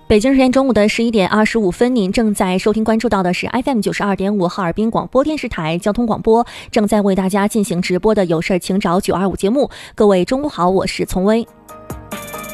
北京时间中午的11点25分，您正在收听关注到的是 FM 92.5哈尔滨广播电视台交通广播，正在为大家进行直播的有事请找925节目。各位中午好，我是从威。